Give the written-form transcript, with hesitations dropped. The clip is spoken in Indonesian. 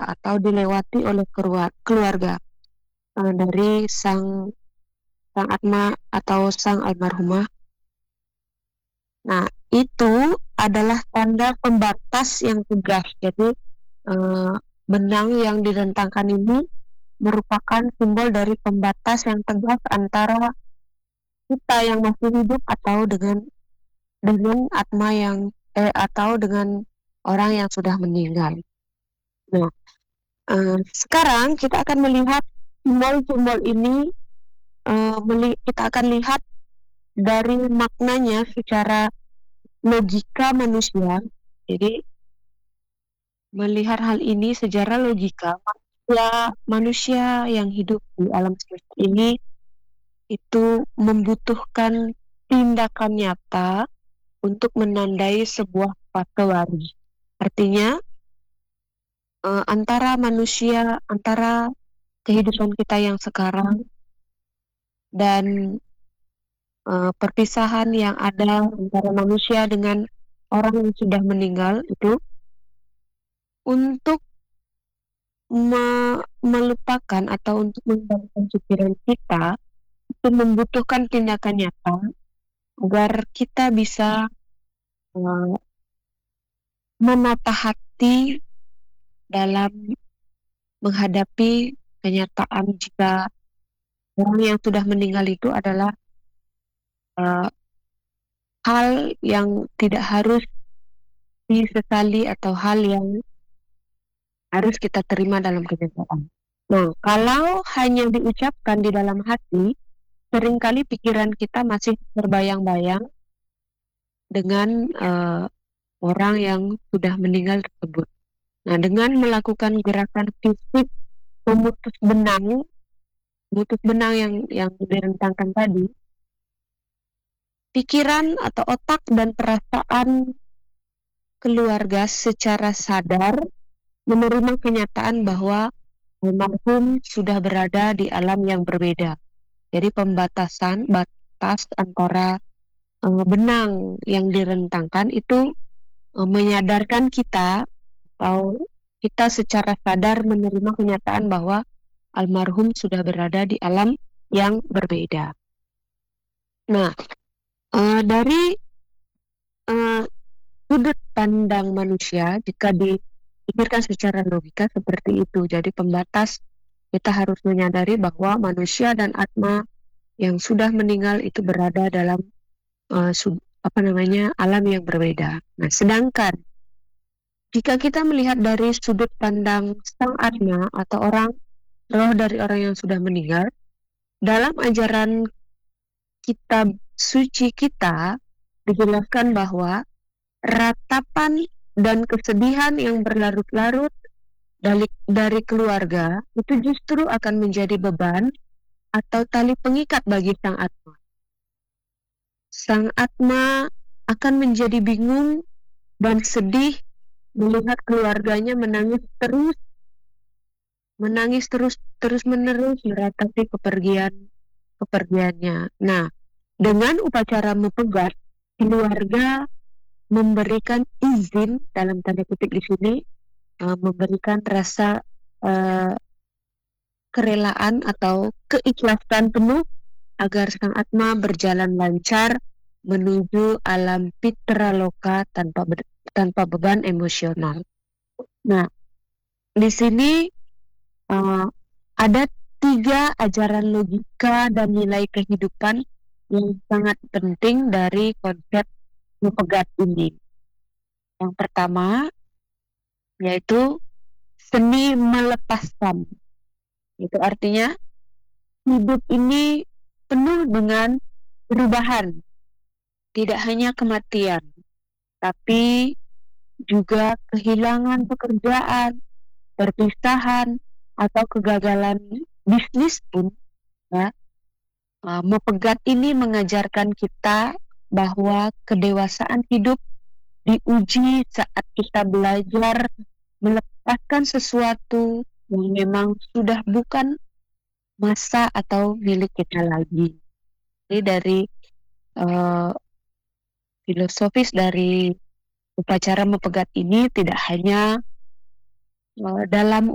atau dilewati oleh keluarga dari sang Atma atau sang almarhumah. Nah, itu adalah tanda pembatas yang tegas. Jadi benang yang direntangkan ini merupakan simbol dari pembatas yang tegas antara kita yang masih hidup atau dengan atma yang atau dengan orang yang sudah meninggal. Nah, sekarang kita akan melihat simbol-simbol ini. Kita akan lihat dari maknanya secara logika manusia. Jadi melihat hal ini secara logika, manusia yang hidup di alam semesta ini itu membutuhkan tindakan nyata untuk menandai sebuah fase baru. Artinya antara kehidupan kita yang sekarang dan perpisahan yang ada antara manusia dengan orang yang sudah meninggal itu untuk melupakan atau untuk mengembalikan pikiran kita itu membutuhkan tindakan nyata agar kita bisa menata hati dalam menghadapi kenyataan jika orang yang sudah meninggal itu adalah hal yang tidak harus disesali atau hal yang harus kita terima dalam kenyataan. Nah, kalau hanya diucapkan di dalam hati, seringkali pikiran kita masih terbayang-bayang dengan orang yang sudah meninggal tersebut. Nah, dengan melakukan gerakan fisik memutus benang yang direntangkan tadi, pikiran atau otak dan perasaan keluarga secara sadar menerima kenyataan bahwa almarhum sudah berada di alam yang berbeda. Jadi batas antara benang yang direntangkan itu menyadarkan kita atau kita secara sadar menerima kenyataan bahwa almarhum sudah berada di alam yang berbeda. Nah, dari sudut pandang manusia, jika dipikirkan secara logika seperti itu, jadi pembatas kita harus menyadari bahwa manusia dan atma yang sudah meninggal itu berada dalam alam yang berbeda. Nah, sedangkan jika kita melihat dari sudut pandang sang atma atau roh dari orang yang sudah meninggal, dalam ajaran kitab suci kita dijelaskan bahwa ratapan dan kesedihan yang berlarut-larut dari keluarga itu justru akan menjadi beban atau tali pengikat bagi sang atma. Sang atma akan menjadi bingung dan sedih melihat keluarganya menangis terus menerus meratapi kepergiannya. Nah, dengan upacara mepegat, keluarga memberikan izin dalam tanda kutip di sini, memberikan rasa kerelaan atau keikhlasan penuh agar sang atma berjalan lancar menuju alam pitra loka tanpa beban emosional. Nah, di sini ada 3 ajaran logika dan nilai kehidupan yang sangat penting dari konsep mepegat ini. Yang pertama yaitu seni melepaskan. Itu artinya hidup ini penuh dengan perubahan, tidak hanya kematian, tapi juga kehilangan pekerjaan, perpisahan, atau kegagalan bisnis pun. Ya. Mepegat ini mengajarkan kita bahwa kedewasaan hidup diuji saat kita belajar melepaskan sesuatu yang memang sudah bukan masa atau milik kita lagi. Jadi dari filosofis dari upacara mepegat ini tidak hanya dalam